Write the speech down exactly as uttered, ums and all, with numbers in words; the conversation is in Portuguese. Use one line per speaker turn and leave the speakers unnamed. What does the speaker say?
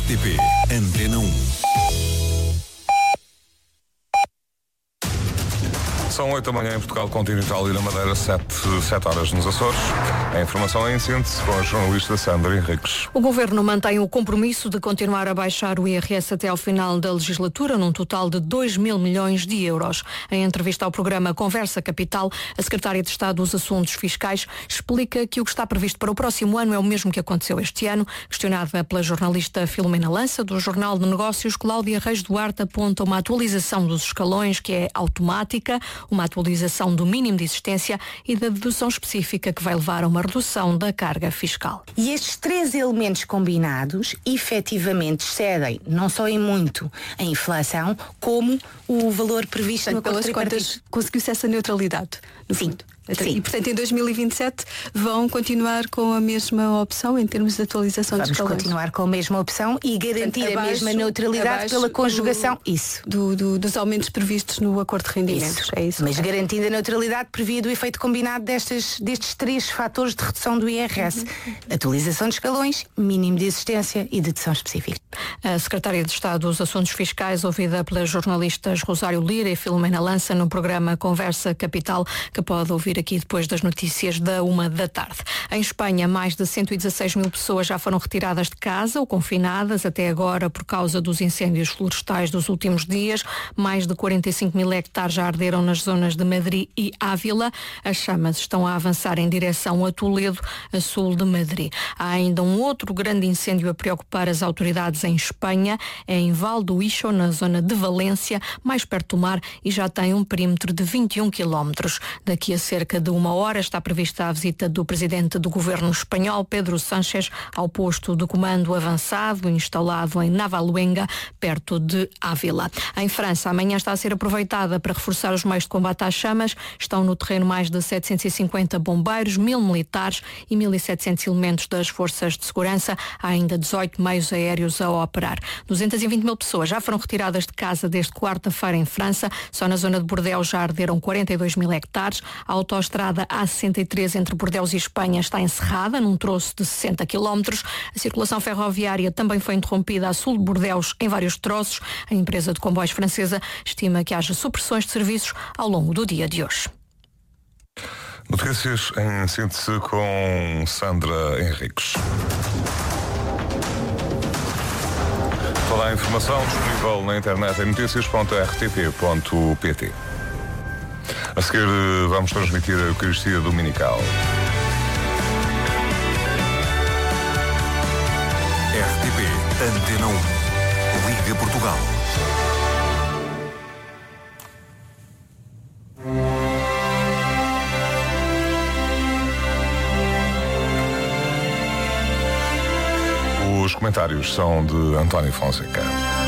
T P Antena um.
São oito da manhã em Portugal Continental e na Madeira, sete horas nos Açores. A informação é em síntese com a jornalista Sandra Henriques.
O Governo mantém o compromisso de continuar a baixar o I R S até ao final da legislatura, num total de dois mil milhões de euros. Em entrevista ao programa Conversa Capital, a Secretária de Estado dos Assuntos Fiscais explica que o que está previsto para o próximo ano é o mesmo que aconteceu este ano. Questionada pela jornalista Filomena Lança, do Jornal de Negócios, Cláudia Reis Duarte aponta uma atualização dos escalões que é automática, uma atualização do mínimo de existência e da dedução específica que vai levar a uma redução da carga fiscal.
E estes três elementos combinados efetivamente excedem, não só em muito, a inflação, como o valor previsto no
pelas contas. Conseguiu-se essa neutralidade, no
Sim.
fundo.
Sim.
E, portanto, em dois mil e vinte e sete vão continuar com a mesma opção em termos de atualização
Vamos
dos escalões?
continuar com a mesma opção e garantir
Portanto, abaixo,
a mesma neutralidade pela conjugação.
Do,
isso.
Do, do, dos aumentos previstos no acordo de rendimentos.
Isso.
É isso.
Mas garantindo a neutralidade por via do efeito combinado destes, destes três fatores de redução do I R S. Uhum. Atualização de escalões, mínimo de existência e dedução específica.
A Secretária de Estado dos Assuntos Fiscais, ouvida pelas jornalistas Rosário Lira e Filomena Lança no programa Conversa Capital, que pode ouvir aqui depois das notícias da uma da tarde. Em Espanha, mais de cento e dezasseis mil pessoas já foram retiradas de casa ou confinadas até agora por causa dos incêndios florestais dos últimos dias. Mais de quarenta e cinco mil hectares já arderam nas zonas de Madrid e Ávila. As chamas estão a avançar em direção a Toledo, a sul de Madrid. Há ainda um outro grande incêndio a preocupar as autoridades em Espanha. É em Val do Ixo, na zona de Valência, mais perto do mar, e já tem um perímetro de vinte e um quilómetros. Daqui a cerca de uma hora está prevista a visita do presidente do governo espanhol, Pedro Sánchez, ao posto de comando avançado instalado em Navaluenga, perto de Ávila. Em França, amanhã está a ser aproveitada para reforçar os meios de combate às chamas. Estão no terreno mais de setecentos e cinquenta bombeiros, mil militares e mil e setecentos elementos das forças de segurança. Há ainda dezoito meios aéreos a operar. duzentas e vinte mil pessoas já foram retiradas de casa desde quarta-feira em França. Só na zona de Bordeaux já arderam quarenta e dois mil hectares. A autoestrada A sessenta e três entre Bordeaux e Espanha está encerrada num troço de sessenta quilómetros. A circulação ferroviária também foi interrompida a sul de Bordeaux em vários troços. A empresa de comboios francesa estima que haja supressões de serviços ao longo do dia de hoje.
Notícias em síntese com Sandra Henriques. Toda a informação disponível na internet em notícias ponto r t p ponto p t. A seguir vamos transmitir a Eucaristia Dominical.
R T P Antena um. Liga Portugal.
Os comentários são de António Fonseca.